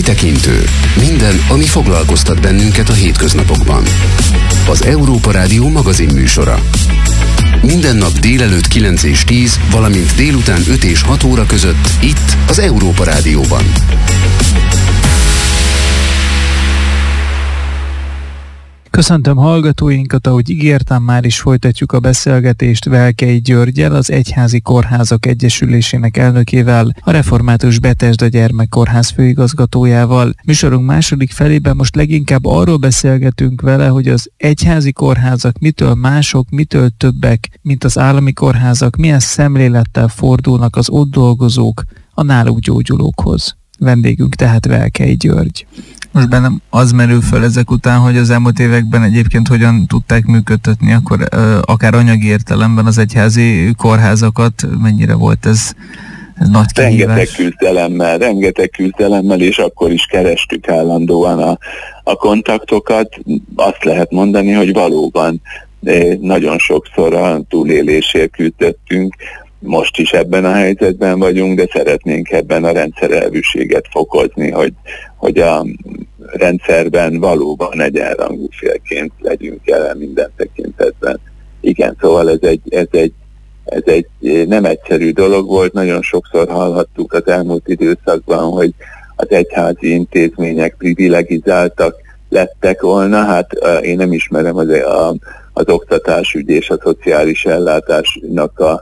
Kitekintő. Minden, ami foglalkoztat bennünket a hétköznapokban. Az Európa Rádió magazin műsora. Minden nap délelőtt 9 és 10, valamint délután 5 és 6 óra között itt az Európa Rádióban. Köszöntöm hallgatóinkat, ahogy ígértem, már is folytatjuk a beszélgetést Velkei Györggyel, az Egyházi Kórházak Egyesülésének elnökével, a Református Bethesda Gyermekkórház főigazgatójával. Műsorunk második felében most leginkább arról beszélgetünk vele, hogy az egyházi kórházak mitől mások, mitől többek, mint az állami kórházak, milyen szemlélettel fordulnak az ott dolgozók a náluk gyógyulókhoz. Vendégünk tehát Velkei György. Most bennem az merül föl ezek után, hogy az elmúlt években egyébként hogyan tudták működtetni, akkor akár anyagi értelemben az egyházi kórházakat, mennyire volt ez nagy kihívás? Rengeteg küzdelemmel, és akkor is kerestük állandóan a kontaktokat. Azt lehet mondani, hogy valóban nagyon sokszor a túlélésért küzdöttünk. Most is ebben a helyzetben vagyunk, de szeretnénk ebben a rendszerelvűséget fokozni, hogy a rendszerben valóban egyenrangú félként legyünk jelen minden tekintetben. Igen, szóval ez egy nem egyszerű dolog volt, nagyon sokszor hallhattuk az elmúlt időszakban, hogy az egyházi intézmények privilegizáltak lettek volna. Hát én nem ismerem az oktatásügy és a szociális ellátásnak a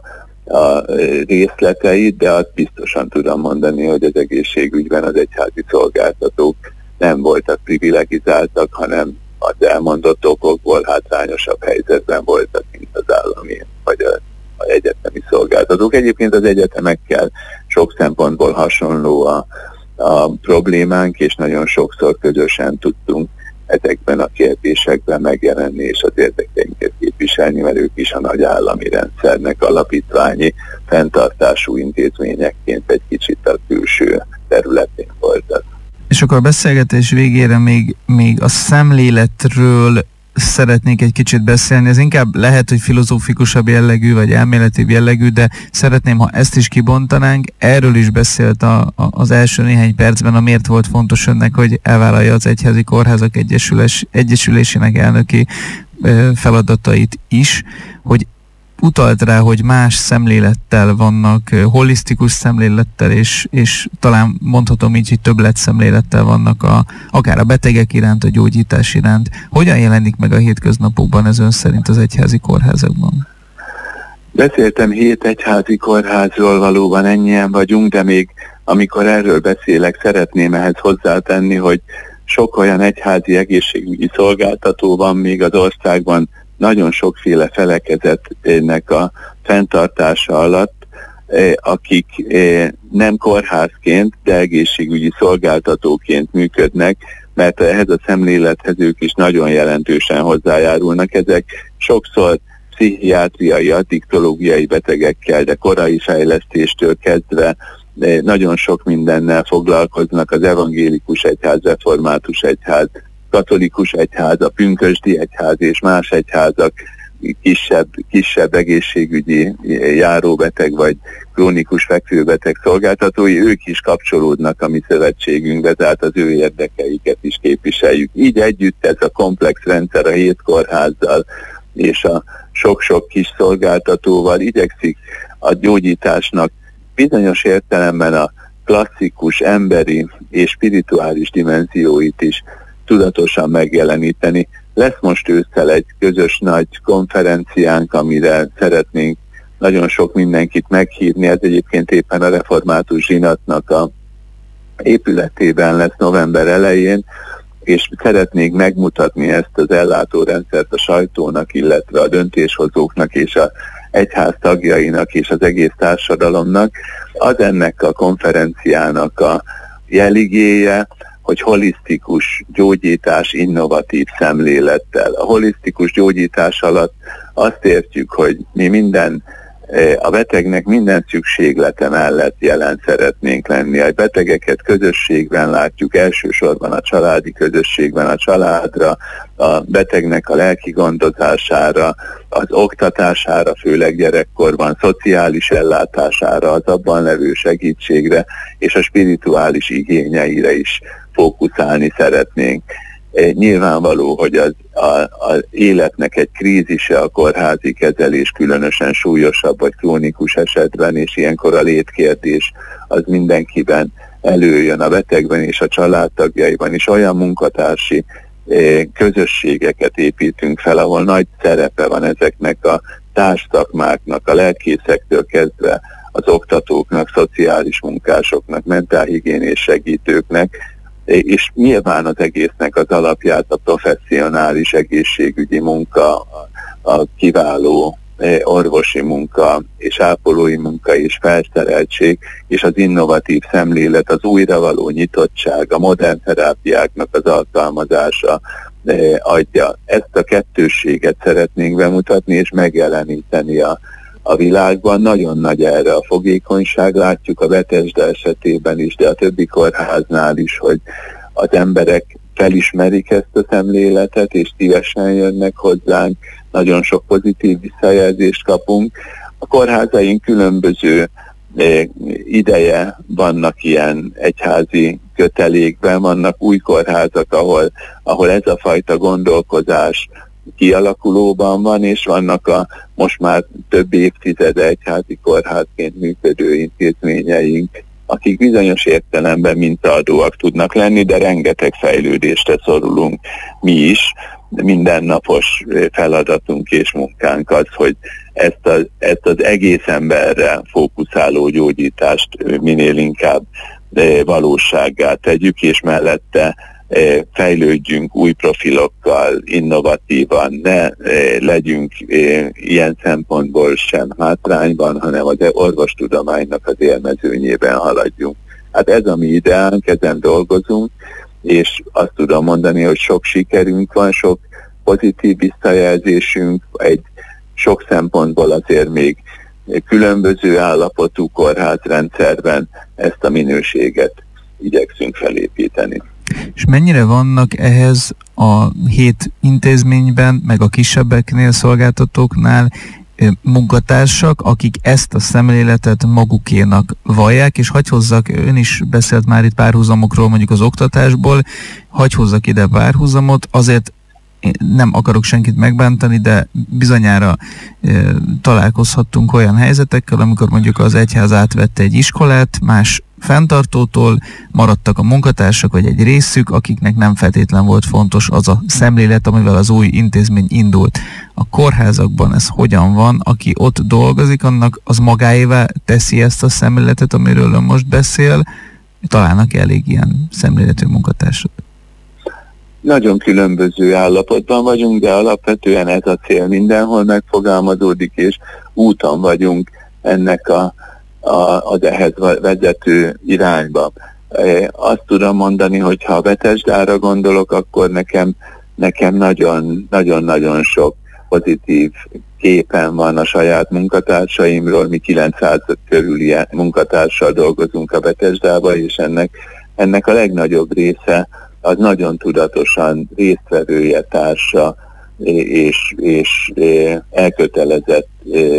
részleteit, de azt biztosan tudom mondani, hogy az egészségügyben az egyházi szolgáltatók nem voltak privilegizáltak, hanem az elmondott okokból hátrányosabb helyzetben voltak, mint az állami vagy az egyetemi szolgáltatók. Egyébként az egyetemekkel sok szempontból hasonló a problémánk, és nagyon sokszor közösen tudtunk ezekben a kérdésekben megjelenni és az érdekeinket képviselni, mert ők is a nagy állami rendszernek alapítványi fenntartású intézményekként egy kicsit a külső területén voltak. És akkor a beszélgetés végére még a szemléletről szeretnék egy kicsit beszélni. Ez inkább lehet, hogy filozófikusabb jellegű, vagy elméletibb jellegű, de szeretném, ha ezt is kibontanánk. Erről is beszélt az első néhány percben, miért volt fontos önnek, hogy elvállalja az Egyházi Kórházak Egyesülésének elnöki feladatait is, hogy utalt rá, hogy más szemlélettel vannak, holisztikus szemlélettel, és talán mondhatom így, hogy többlet szemlélettel vannak akár a betegek iránt, a gyógyítás iránt. Hogyan jelenik meg a hétköznapokban ez ön szerint az egyházi kórházakban? Beszéltem 7 egyházi kórházról, valóban ennyien vagyunk, de még amikor erről beszélek, szeretném ehhez hozzátenni, hogy sok olyan egyházi egészségügyi szolgáltató van még az országban, nagyon sokféle felekezetnek a fenntartása alatt, akik nem kórházként, de egészségügyi szolgáltatóként működnek, mert ehhez a szemlélethez ők is nagyon jelentősen hozzájárulnak. Ezek sokszor pszichiátriai, addiktológiai betegekkel, de korai fejlesztéstől kezdve nagyon sok mindennel foglalkoznak, az evangélikus egyház, református egyház, katolikus egyház, a pünkösdi egyház és más egyházak kisebb egészségügyi járóbeteg vagy krónikus fekvőbeteg szolgáltatói, ők is kapcsolódnak a mi szövetségünkbe, tehát az ő érdekeiket is képviseljük. Így együtt ez a komplex rendszer a 7 kórházzal és a sok-sok kis szolgáltatóval igyekszik a gyógyításnak bizonyos értelemben a klasszikus emberi és spirituális dimenzióit is tudatosan megjeleníteni. Lesz most ősszel egy közös nagy konferenciánk, amire szeretnénk nagyon sok mindenkit meghívni. Ez egyébként éppen a Református Zsinatnak a épületében lesz november elején, és szeretnénk megmutatni ezt az ellátórendszert a sajtónak, illetve a döntéshozóknak és az egyház tagjainak és az egész társadalomnak. Az ennek a konferenciának a jeligéje, hogy holisztikus gyógyítás innovatív szemlélettel. A holisztikus gyógyítás alatt azt értjük, hogy mi a betegnek minden szükséglete mellett jelen szeretnénk lenni. A betegeket közösségben látjuk, elsősorban a családi közösségben, a családra, a betegnek a lelki gondozására, az oktatására, főleg gyerekkorban, szociális ellátására, az abban levő segítségre és a spirituális igényeire is fókuszálni szeretnénk. Nyilvánvaló, hogy az életnek egy krízise a kórházi kezelés, különösen súlyosabb vagy krónikus esetben, és ilyenkor a létkérdés az mindenkiben előjön, a betegben és a családtagjaiban is. Olyan munkatársi közösségeket építünk fel, ahol nagy szerepe van ezeknek a társszakmáknak, a lelkészektől kezdve az oktatóknak, szociális munkásoknak, mentálhigiénés segítőknek, és nyilván az egésznek az alapját a professzionális egészségügyi munka, a kiváló orvosi munka, és ápolói munka, és felszereltség, és az innovatív szemlélet, az újravaló nyitottság, a modern terápiáknak az alkalmazása adja. Ezt a kettősséget szeretnénk bemutatni, és megjeleníteni a világban. Nagyon nagy erre a fogékonyság, látjuk a Betesda esetében is, de a többi kórháznál is, hogy az emberek felismerik ezt a szemléletet, és szívesen jönnek hozzánk, nagyon sok pozitív visszajelzést kapunk. A kórházaink különböző ideje vannak ilyen egyházi kötelékben, vannak új kórházak, ahol ez a fajta gondolkozás kialakulóban van, és vannak a most már több évtizede egyházi kórházként működő intézményeink, akik bizonyos értelemben mintaadóak tudnak lenni, de rengeteg fejlődésre szorulunk mi is. Mindennapos feladatunk és munkánk az, hogy ezt az egész emberre fókuszáló gyógyítást minél inkább valósággá tegyük, és mellette fejlődjünk új profilokkal, innovatívan, ne legyünk ilyen szempontból sem hátrányban, hanem az orvostudománynak az élmezőnyében haladjunk. Hát ez a mi ideánk, ezen dolgozunk, és azt tudom mondani, hogy sok sikerünk van, sok pozitív visszajelzésünk, egy sok szempontból azért még különböző állapotú kórházrendszerben ezt a minőséget igyekszünk felépíteni. És mennyire vannak ehhez a 7 intézményben, meg a kisebbeknél, szolgáltatóknál munkatársak, akik ezt a szemléletet magukénak vallják, és hagy hozzak, ön is beszélt már itt párhuzamokról, mondjuk az oktatásból, hagy hozzak ide párhuzamot, azért nem akarok senkit megbántani, de bizonyára találkozhattunk olyan helyzetekkel, amikor mondjuk az egyház átvette egy iskolát, más fenntartótól, maradtak a munkatársak, vagy egy részük, akiknek nem feltétlen volt fontos az a szemlélet, amivel az új intézmény indult. A kórházakban ez hogyan van? Aki ott dolgozik, annak az magáévá teszi ezt a szemléletet, amiről ön most beszél? Találnak elég ilyen szemléletű munkatársat? Nagyon különböző állapotban vagyunk, de alapvetően ez a cél mindenhol megfogalmazódik, és úton vagyunk ennek az ehhez vezető irányba. Azt tudom mondani, hogy ha a Betesdára gondolok, akkor nekem nagyon-nagyon sok pozitív képen van a saját munkatársaimról. Mi 900 körül ilyen munkatársal dolgozunk a Betesdába, és ennek a legnagyobb része az nagyon tudatosan résztvevője, társa és elkötelezett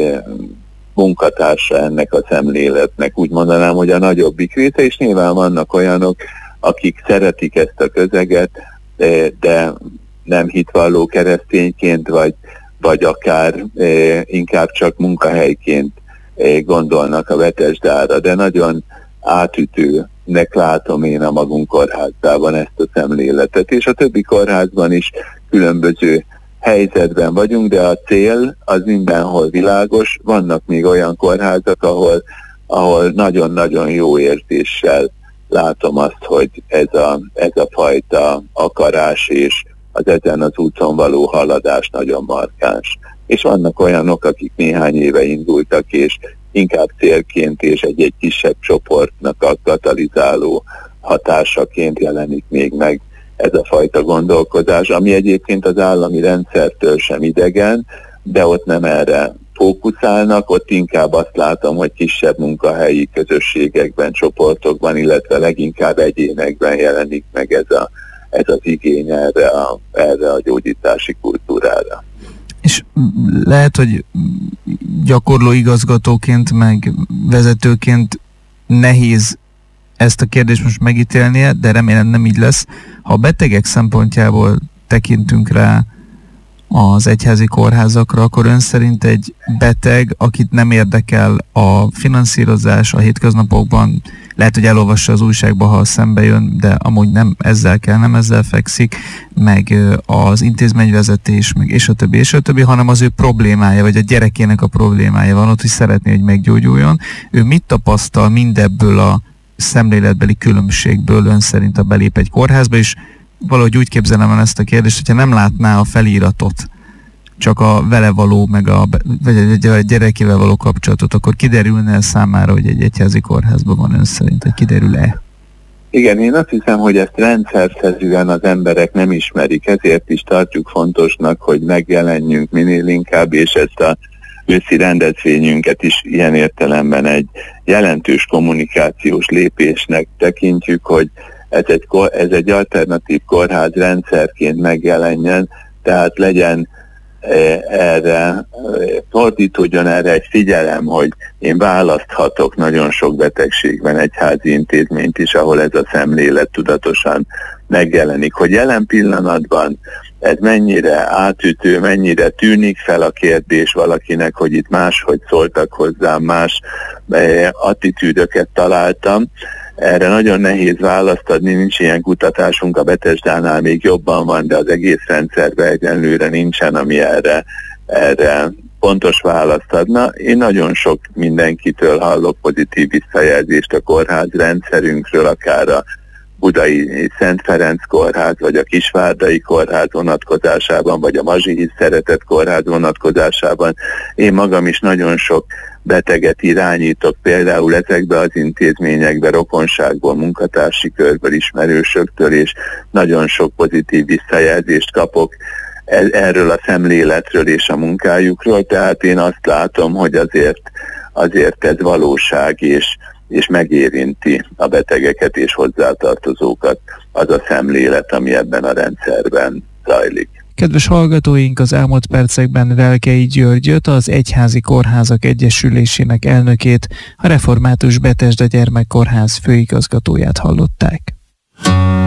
munkatársa ennek a szemléletnek. Úgy mondanám, hogy a nagyobbik része, és nyilván vannak olyanok, akik szeretik ezt a közeget, de nem hitvalló keresztényként, vagy akár inkább csak munkahelyként gondolnak a Betesdára, de nagyon átütőnek látom én a magunk kórházában ezt a szemléletet, és a többi kórházban is különböző helyzetben vagyunk, de a cél az mindenhol világos. Vannak még olyan kórházak, ahol nagyon-nagyon jó érzéssel látom azt, hogy ez a fajta akarás és az ezen az úton való haladás nagyon markáns. És vannak olyanok, akik néhány éve indultak, és inkább célként és egy kisebb csoportnak a katalizáló hatásaként jelenik még meg ez a fajta gondolkodás, ami egyébként az állami rendszertől sem idegen, de ott nem erre fókuszálnak, ott inkább azt látom, hogy kisebb munkahelyi közösségekben, csoportokban, illetve leginkább egyénekben jelenik meg ez az igény erre a gyógyítási kultúrára. És lehet, hogy gyakorló igazgatóként, meg vezetőként nehéz ezt a kérdést most megítélnie, de remélem nem így lesz. Ha a betegek szempontjából tekintünk rá az egyházi kórházakra, akkor ön szerint egy beteg, akit nem érdekel a finanszírozás a hétköznapokban, lehet, hogy elolvassa az újságba, ha szembe jön, de amúgy nem ezzel kell, nem ezzel fekszik, meg az intézményvezetés, meg és a többi, hanem az ő problémája, vagy a gyerekének a problémája van ott, hogy szeretné, hogy meggyógyuljon. Ő mit tapasztal mindebből a szemléletbeli különbségből ön szerint, ha belép egy kórházba, és valahogy úgy képzelem el ezt a kérdést, hogyha nem látná a feliratot, csak a vele való, vagy a gyerekével való kapcsolatot, akkor kiderülne számára, hogy egy egyházi kórházban van ön szerint, hogy kiderül-e? Igen, én azt hiszem, hogy ezt rendszerszerűen az emberek nem ismerik, ezért is tartjuk fontosnak, hogy megjelenjünk minél inkább, és ezt a őszi rendezvényünket is ilyen értelemben egy jelentős kommunikációs lépésnek tekintjük, hogy ez egy alternatív kórház rendszerként megjelenjen, tehát legyen erre, fordítódjon erre egy figyelem, hogy én választhatok nagyon sok betegségben egyházi intézményt is, ahol ez a szemlélet tudatosan megjelenik. Hogy jelen pillanatban ez mennyire átütő, mennyire tűnik fel a kérdés valakinek, hogy itt máshogy szóltak hozzám, más attitűdöket találtam. Erre nagyon nehéz választ adni, nincs ilyen kutatásunk, a Betesdánál még jobban van, de az egész rendszerben egyenlőre nincsen, ami erre pontos választ adna. Én nagyon sok mindenkitől hallok pozitív visszajelzést a kórház rendszerünkről, akár a Budai Szent Ferenc kórház, vagy a Kisvárdai kórház vonatkozásában, vagy a Mazsihi Szeretett kórház vonatkozásában. Én magam is nagyon sok beteget irányítok, például ezekbe az intézményekbe, rokonságból, munkatársi körből, ismerősöktől, és nagyon sok pozitív visszajelzést kapok erről a szemléletről és a munkájukról, tehát én azt látom, hogy azért ez valóság, és megérinti a betegeket és hozzátartozókat az a szemlélet, ami ebben a rendszerben zajlik. Kedves hallgatóink, az elmúlt percekben Velkei Györgyöt, az Egyházi Kórházak Egyesülésének elnökét, a Református Betesda Gyermekkórház főigazgatóját hallották.